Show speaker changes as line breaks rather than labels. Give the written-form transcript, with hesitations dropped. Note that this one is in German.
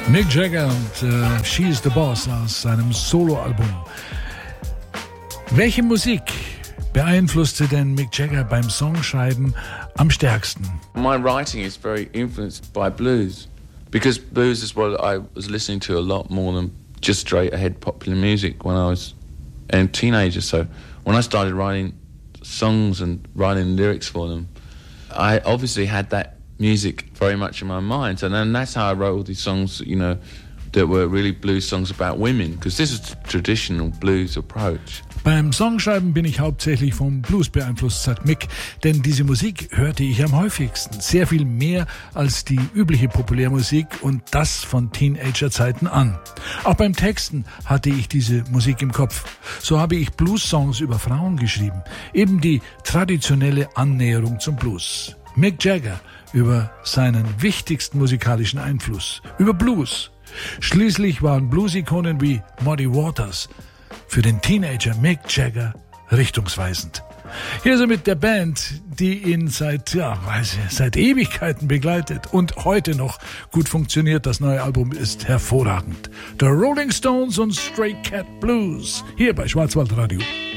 Mick Jagger und She's the Boss aus seinem Soloalbum. Welche Musik beeinflusste denn Mick Jagger beim Songschreiben am stärksten?
My writing is very influenced by blues, because blues is what I was listening to a lot more than just straight ahead popular music when I was a teenager. So when I started writing songs and writing lyrics for them, I obviously had that music very much in my mind, and then that's how I wrote all these songs, you know, that were really blues songs about women, because this is the traditional blues approach.
Beim Songschreiben bin ich hauptsächlich vom Blues beeinflusst, sagt Mick, denn diese Musik hörte ich am häufigsten, sehr viel mehr als die übliche Populärmusik und das von Teenagerzeiten an. Auch beim Texten hatte ich diese Musik im Kopf. So habe ich Blues-Songs über Frauen geschrieben, eben die traditionelle Annäherung zum Blues. Mick Jagger über seinen wichtigsten musikalischen Einfluss, über Blues. Schließlich waren Blues-Ikonen wie Muddy Waters für den Teenager Mick Jagger richtungsweisend. Hier ist er mit der Band, die ihn seit Ewigkeiten begleitet und heute noch gut funktioniert. Das neue Album ist hervorragend. The Rolling Stones und Stray Cat Blues, hier bei Schwarzwaldradio.